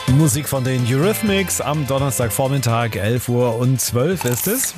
Musik von den Eurythmics am Donnerstagvormittag, 11:12 Uhr ist es.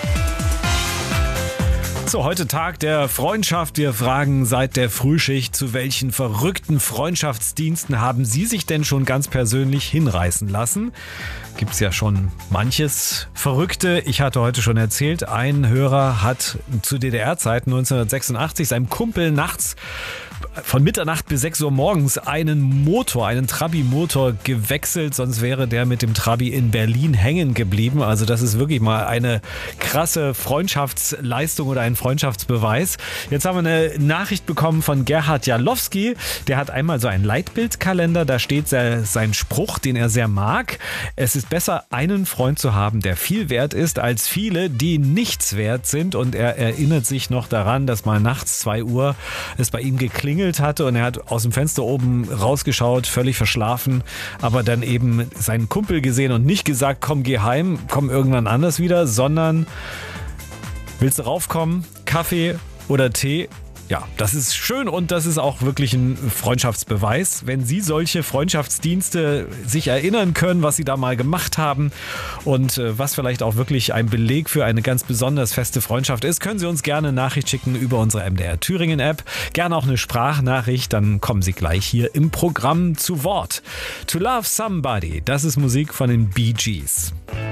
So, heute Tag der Freundschaft. Wir fragen seit der Frühschicht, zu welchen verrückten Freundschaftsdiensten haben Sie sich denn schon ganz persönlich hinreißen lassen? Gibt's ja schon manches Verrückte. Ich hatte heute schon erzählt, ein Hörer hat zu DDR-Zeiten 1986 seinem Kumpel nachts von Mitternacht bis 6 Uhr morgens einen Trabi-Motor gewechselt, sonst wäre der mit dem Trabi in Berlin hängen geblieben. Also das ist wirklich mal eine krasse Freundschaftsleistung oder ein Freundschaftsbeweis. Jetzt haben wir eine Nachricht bekommen von Gerhard Jalowski. Der hat einmal so einen Leitbildkalender, da steht sein Spruch, den er sehr mag. Es ist besser, einen Freund zu haben, der viel wert ist, als viele, die nichts wert sind. Und er erinnert sich noch daran, dass mal nachts 2 Uhr es bei ihm geklingelt hatte und er hat aus dem Fenster oben rausgeschaut, völlig verschlafen, aber dann eben seinen Kumpel gesehen und nicht gesagt, komm, geh heim, komm irgendwann anders wieder, sondern willst du raufkommen, Kaffee oder Tee? Ja, das ist schön und das ist auch wirklich ein Freundschaftsbeweis. Wenn Sie solche Freundschaftsdienste sich erinnern können, was Sie da mal gemacht haben und was vielleicht auch wirklich ein Beleg für eine ganz besonders feste Freundschaft ist, können Sie uns gerne eine Nachricht schicken über unsere MDR Thüringen App. Gerne auch eine Sprachnachricht, dann kommen Sie gleich hier im Programm zu Wort. To Love Somebody, das ist Musik von den Bee Gees.